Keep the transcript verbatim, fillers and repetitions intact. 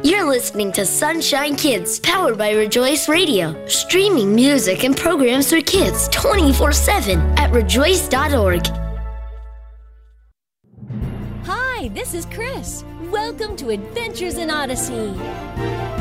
You're listening to Sunshine Kids, powered by Rejoice Radio, streaming music and programs for kids twenty-four seven at rejoice dot org. Hi, this is Chris. Welcome to Adventures in Odyssey.